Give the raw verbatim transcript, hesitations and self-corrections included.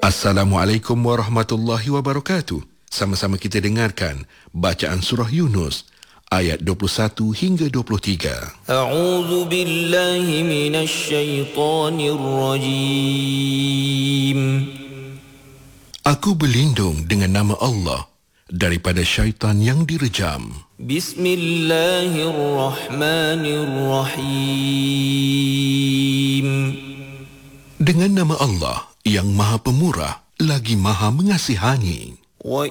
Assalamualaikum warahmatullahi wabarakatuh. Sama-sama kita dengarkan bacaan surah Yunus ayat dua puluh satu hingga dua puluh tiga. A'udzu billahi minasy syaithanir rajim. Aku berlindung dengan nama Allah daripada syaitan yang direjam. Bismillahirrahmanirrahim. Dengan nama Allah yang Maha Pemurah lagi Maha Mengasihani.